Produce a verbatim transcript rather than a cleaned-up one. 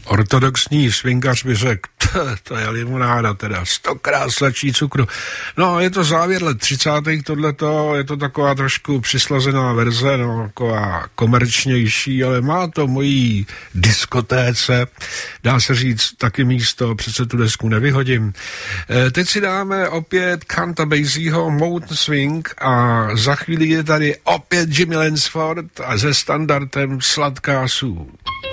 Ortodoxní swingař by řekl, to je limonáda teda, stokrát sladší cukru. No, je to závěr let třicátých tohleto, je to taková trošku přislazená verze, no, taková komerčnější, ale má to mojí diskotéce, dá se říct taky místo, přece tu desku nevyhodím. E, teď si dáme opět Kanta Basieho Mountain Swing a za chvíli je tady opět Jimmy Lansford a se standardem Sladká sůl.